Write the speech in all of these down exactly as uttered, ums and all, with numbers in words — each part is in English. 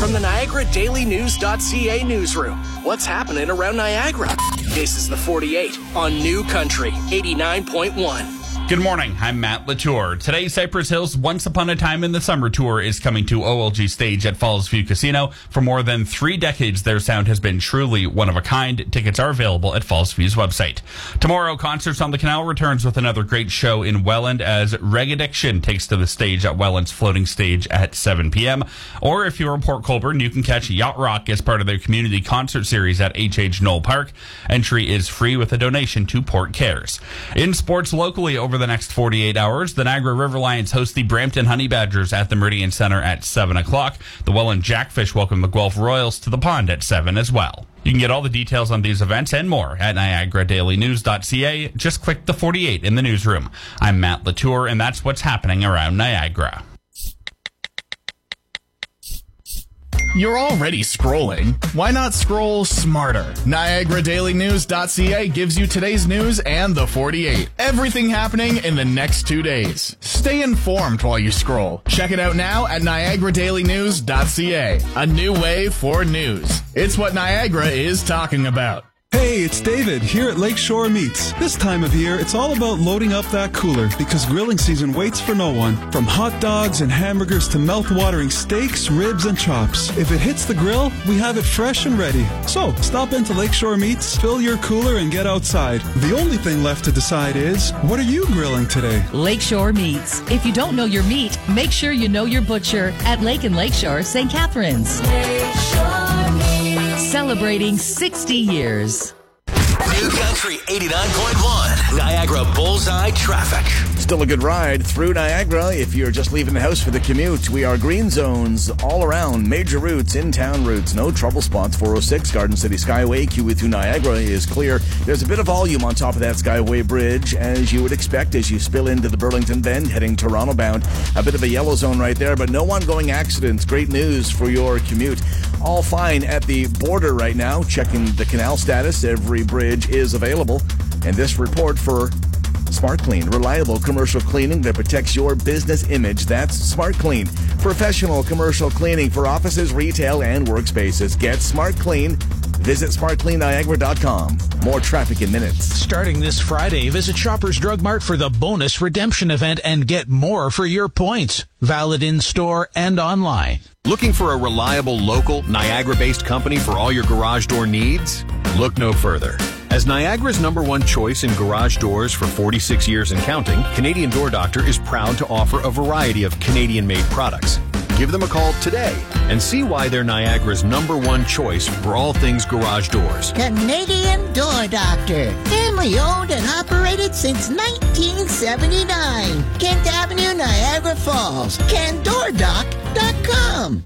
from the Niagara Daily News dot C A newsroom. What's happening around Niagara? This is the forty-eight on New Country eighty-nine point one. Good morning, I'm Matt Latour. Today, Cypress Hill's Once Upon a Time in the Summer tour is coming to O L G Stage at Falls View Casino. For more than three decades, their sound has been truly one of a kind. Tickets are available at Falls View's website. Tomorrow, Concerts on the Canal returns with another great show in Welland as Reg Addiction takes to the stage at Welland's floating stage at seven p.m. Or if you're in Port Colborne, you can catch Yacht Rock as part of their community concert series at H H Knoll Park. Entry is free with a donation to Port Cares. In sports locally over the next forty-eight hours, the Niagara River Lions host the Brampton Honey Badgers at the Meridian Center at seven o'clock. The Welland Jackfish welcome the Guelph Royals to the pond at seven as well. You can get all the details on these events and more at Niagara Daily News dot C A. Just click the forty-eight in the newsroom. I'm Matt Latour, and that's what's happening around Niagara. You're already scrolling. Why not scroll smarter? Niagara Daily News dot C A gives you today's news and the forty-eight. Everything happening in the next two days. Stay informed while you scroll. Check it out now at Niagara Daily News dot C A. A new way for news. It's what Niagara is talking about. Hey, it's David here at Lakeshore Meats. This time of year, it's all about loading up that cooler because grilling season waits for no one. From hot dogs and hamburgers to mouth-watering steaks, ribs, and chops. If it hits the grill, we have it fresh and ready. So, stop into Lakeshore Meats, fill your cooler, and get outside. The only thing left to decide is, what are you grilling today? Lakeshore Meats. If you don't know your meat, make sure you know your butcher at Lake and Lakeshore, Saint Catharines. Lakeshore Meats. Celebrating sixty years. New Country eighty-nine point one, Niagara Bullseye Traffic. Still a good ride through Niagara if you're just leaving the house for the commute. We are green zones all around, major routes, in-town routes, no trouble spots. four oh six Garden City Skyway, Q E through Niagara is clear. There's a bit of volume on top of that Skyway bridge, as you would expect as you spill into the Burlington Bend, heading Toronto bound. A bit of a yellow zone right there, but no ongoing accidents. Great news for your commute. All fine at the border right now. Checking the canal status, every bridge is available. And this report for Smart Clean, reliable commercial cleaning that protects your business image. That's Smart Clean. Professional commercial cleaning for offices, retail, and workspaces. Get Smart Clean. Visit smart clean niagara dot com. More traffic in minutes. Starting this Friday, visit Shoppers Drug Mart for the bonus redemption event and get more for your points. Valid in-store and online. Looking for a reliable, local, Niagara-based company for all your garage door needs? Look no further. As Niagara's number one choice in garage doors for forty-six years and counting, Canadian Door Doctor is proud to offer a variety of Canadian-made products. Give them a call today and see why they're Niagara's number one choice for all things garage doors. Canadian Door Doctor. Family owned and operated since nineteen seventy-nine. Kent Avenue, Niagara Falls. can door doc dot com.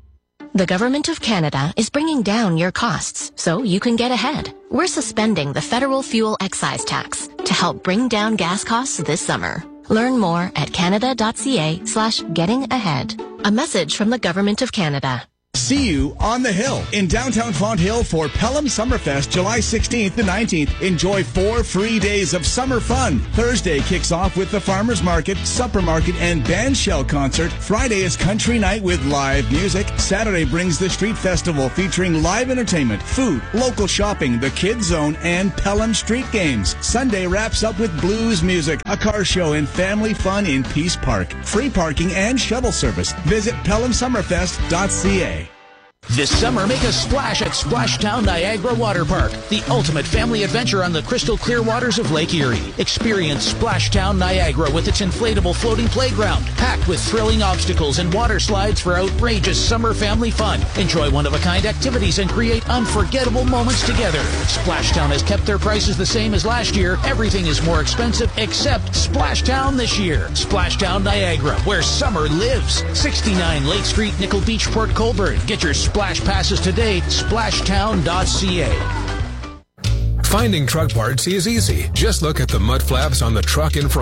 The Government of Canada is bringing down your costs so you can get ahead. We're suspending the federal fuel excise tax to help bring down gas costs this summer. Learn more at canada.ca slash getting ahead. A message from the Government of Canada. See you on the Hill in downtown Font Hill for Pelham Summerfest, July sixteenth to nineteenth. Enjoy four free days of summer fun. Thursday kicks off with the Farmers Market, Supper Market, and Bandshell Concert. Friday is Country Night with live music. Saturday brings the Street Festival featuring live entertainment, food, local shopping, the Kids Zone, and Pelham Street Games. Sunday wraps up with blues music, a car show, and family fun in Peace Park. Free parking and shuttle service. Visit pelham summerfest dot c a. This summer, make a splash at Splashtown Niagara Water Park, the ultimate family adventure on the crystal clear waters of Lake Erie. Experience Splashtown Niagara with its inflatable floating playground, packed with thrilling obstacles and water slides for outrageous summer family fun. Enjoy one-of-a-kind activities and create unforgettable moments together. Splashtown has kept their prices the same as last year. Everything is more expensive except Splashtown this year. Splashtown Niagara, where summer lives. sixty-nine Lake Street, Nickel Beach, Port Colborne. Get your Splash passes today, splashtown dot c a. Finding truck parts is easy. Just look at the mud flaps on the truck in front.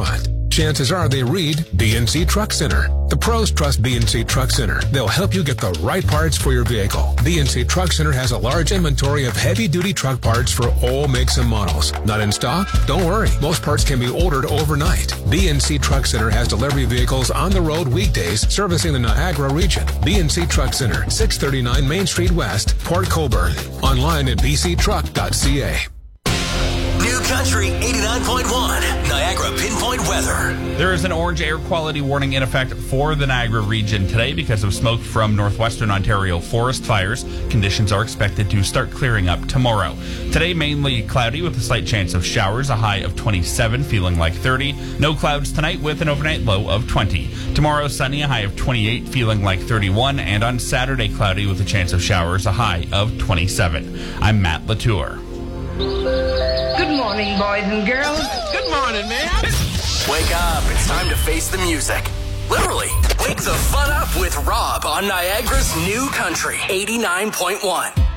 chances are they read B and C Truck Center. The pros trust B and C Truck Center. They'll help you get the right parts for your vehicle. B and C Truck Center has a large inventory of heavy-duty truck parts for all makes and models. Not in stock? Don't worry. Most parts can be ordered overnight. B and C Truck Center has delivery vehicles on the road weekdays servicing the Niagara region. B and C Truck Center, six thirty-nine Main Street West, Port Colborne. Online at b c truck dot c a. New Country eighty-nine point one, Niagara Pinpoint Weather. There is an orange air quality warning in effect for the Niagara region today because of smoke from northwestern Ontario forest fires. Conditions are expected to start clearing up tomorrow. Today, mainly cloudy with a slight chance of showers, a high of twenty-seven, feeling like thirty. No clouds tonight with an overnight low of twenty. Tomorrow, sunny, a high of twenty-eight, feeling like thirty-one. And on Saturday, cloudy with a chance of showers, a high of twenty-seven. I'm Matt Latour. Good morning, boys and girls. Good morning, man. Wake up. It's time to face the music. Literally, wake the fun up with Rob on Niagara's New Country eighty-nine point one.